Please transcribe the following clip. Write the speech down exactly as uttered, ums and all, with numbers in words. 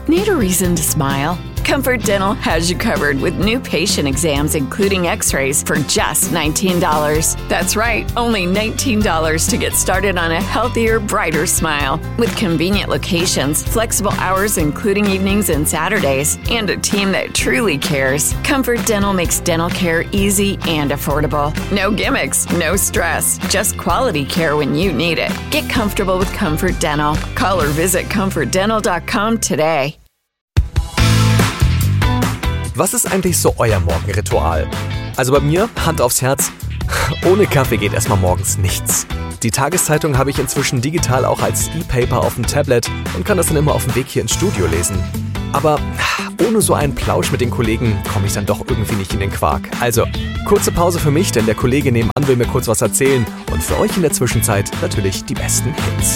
Need a reason to smile? Comfort Dental has you covered with new patient exams, including x-rays, for just nineteen dollars. That's right, only nineteen dollars to get started on a healthier, brighter smile. With convenient locations, flexible hours including evenings and Saturdays, and a team that truly cares, Comfort Dental makes dental care easy and affordable. No gimmicks, no stress, just quality care when you need it. Get comfortable with Comfort Dental. Call or visit comfort dental dot com today. Was ist eigentlich so euer Morgenritual? Also bei mir, Hand aufs Herz, ohne Kaffee geht erstmal morgens nichts. Die Tageszeitung habe ich inzwischen digital auch als E-Paper auf dem Tablet und kann das dann immer auf dem Weg hier ins Studio lesen. Aber ohne so einen Plausch mit den Kollegen komme ich dann doch irgendwie nicht in den Quark. Also, kurze Pause für mich, denn der Kollege nebenan will mir kurz was erzählen. Und für euch in der Zwischenzeit natürlich die besten Hits.